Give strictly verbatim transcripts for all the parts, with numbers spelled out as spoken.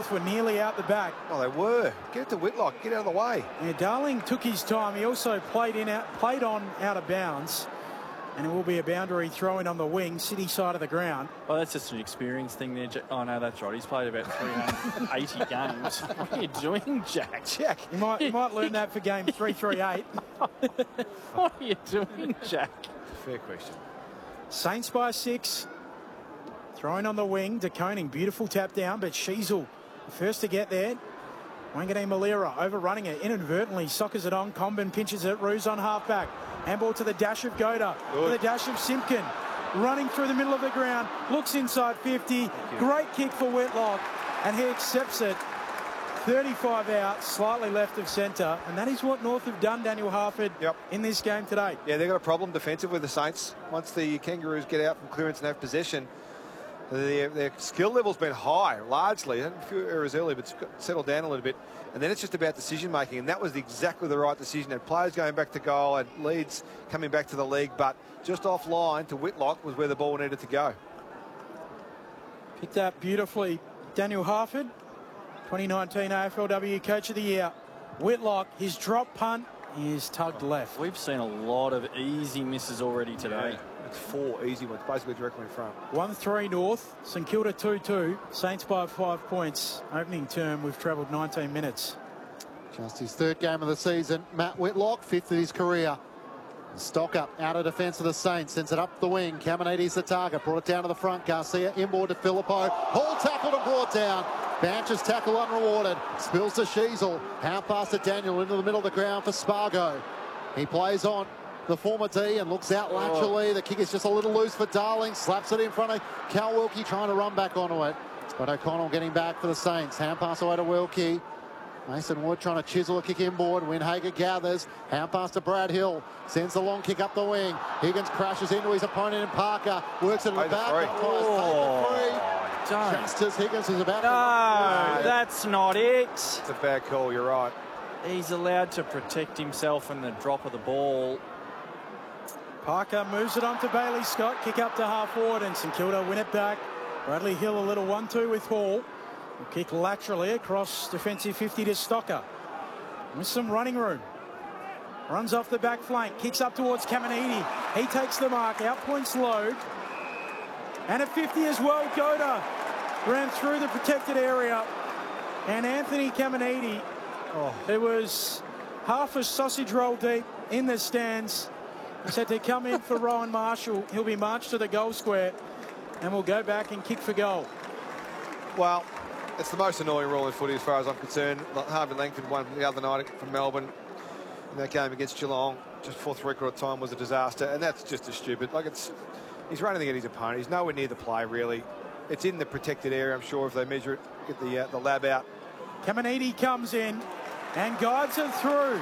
were nearly out the back. Oh, they were. Get it to Whitlock. Get out of the way. Yeah, Darling took his time. He also played in out, played on out of bounds. And it will be a boundary throw-in on the wing, city side of the ground. Well, that's just an experience thing there. Oh, no, that's right. He's played about three hundred eighty games. What are you doing, Jack? Jack. You might, you might learn that for game three three eight. What are you doing, Jack? Fair question. Saints by six. Throwing on the wing. De Koning, beautiful tap down, but Sheasel first to get there. Wanganeen Malira overrunning it inadvertently. Soccers it on. Combin pinches it. Roos on halfback. Handball to the dash of Goda. To the dash of Simpkin. Running through the middle of the ground. Looks inside fifty. Great kick for Whitlock. And he accepts it. thirty-five out, slightly left of centre. And that is what North have done, Daniel Harford, yep. in this game today. Yeah, they've got a problem defensively, the Saints. Once the Kangaroos get out from clearance and have possession, their, their skill level's been high, largely. A few errors early, but it's got settled down a little bit. And then it's just about decision-making, and that was exactly the right decision. Had players going back to goal, and leads coming back to the league, but just offline to Whitlock was where the ball needed to go. Picked up beautifully. Daniel Harford, twenty nineteen A F L W Coach of the Year. Whitlock, his drop punt is tugged left. We've seen a lot of easy misses already today. Yeah. It's four easy ones, basically directly in front. one three North, St Kilda two two, Saints by five points. Opening term, we've travelled nineteen minutes. Just his third game of the season. Matt Whitlock, fifth of his career. Stock up, out of defence of the Saints, sends it up the wing. Caminiti's the target, brought it down to the front. Garcia inboard to Filippo. Hall tackled and brought down. Banches tackle unrewarded. Spills to Sheasel. Half pass to Daniel into the middle of the ground for Spargo. He plays on. The former D and looks out laterally. The kick is just a little loose for Darling. Slaps it in front of Cal Wilkie, trying to run back onto it. But O'Connell getting back for the Saints. Hand pass away to Wilkie. Mason Wood trying to chisel a kick inboard. Windhager gathers. Hand pass to Brad Hill. Sends the long kick up the wing. Higgins crashes into his opponent in Parker. Works it in the back. Oh, just as Higgins is about no, to... No, that's not it. It's a bad call, you're right. He's allowed to protect himself in the drop of the ball. Parker moves it on to Bailey Scott. Kick up to half forward and St Kilda win it back. Bradley Hill a little one two with Hall. Will kick laterally across defensive fifty to Stocker. With some running room. Runs off the back flank. Kicks up towards Caminiti. He takes the mark. Out points load. And at fifty as well, Goda ran through the protected area. And Anthony Caminiti, oh, it was half a sausage roll deep in the stands. He said to come in for Rowan Marshall. He'll be marched to the goal square and we'll go back and kick for goal. Well, it's the most annoying rule in footy as far as I'm concerned. Harvey Langford won the other night from Melbourne in that game against Geelong. Just fourth record time was a disaster, and that's just as stupid. Like, it's, he's running at his opponent. He's nowhere near the play, really. It's in the protected area, I'm sure, if they measure it, get the, uh, the lab out. Caminiti comes in and guides it through.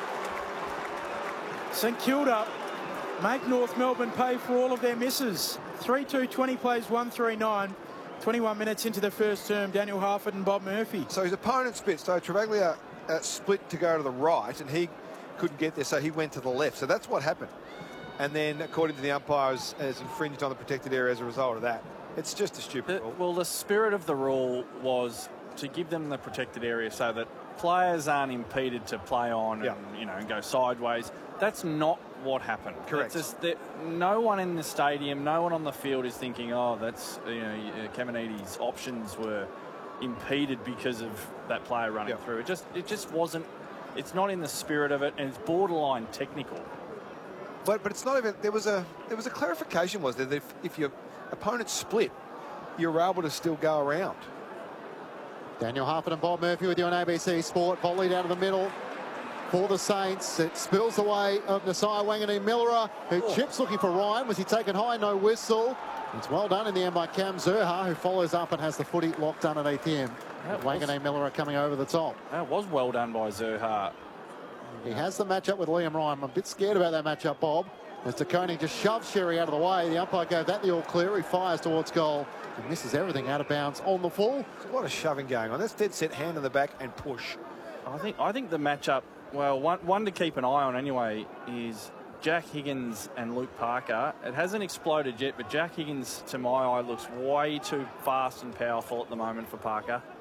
St Kilda make North Melbourne pay for all of their misses. three two, twenty plays, one three nine. twenty-one minutes into the first term, Daniel Harford and Bob Murphy. So his opponent split. So Travaglia uh, split to go to the right, and he couldn't get there, so he went to the left. So that's what happened. And then, according to the umpires, has infringed on the protected area as a result of that. It's just a stupid the, rule. Well, the spirit of the rule was to give them the protected area so that players aren't impeded to play on yeah. and, you know, and go sideways. That's not what happened. Correct. It's just that no one in the stadium, no one on the field is thinking, oh, that's, you know, Caminiti's options were impeded because of that player running yeah. through. It just, it just wasn't. It's not in the spirit of it, and it's borderline technical. But but it's not even. There was a there was a clarification, was there, that if, if your opponent split, you're able to still go around. Daniel Harford and Bob Murphy with you on A B C Sport. Volley down to the middle for the Saints. It spills away of Nasiah Wanganeen Millera, who oh. chips looking for Ryan. Was he taken high? No whistle. It's well done in the end by Cam Zurha, who follows up and has the footy locked underneath him. Wanganeen Millera coming over the top. That was well done by Zurha. He has the matchup with Liam Ryan. I'm a bit scared about that matchup, Bob. As De Koning just shoves Sherry out of the way. The umpire gave that the all clear. He fires towards goal and misses everything out of bounds on the full. There's a lot of shoving going on. That's dead set, hand in the back and push. I think I think the matchup, well, one, one to keep an eye on anyway is Jack Higgins and Luke Parker. It hasn't exploded yet, but Jack Higgins, to my eye, looks way too fast and powerful at the moment for Parker.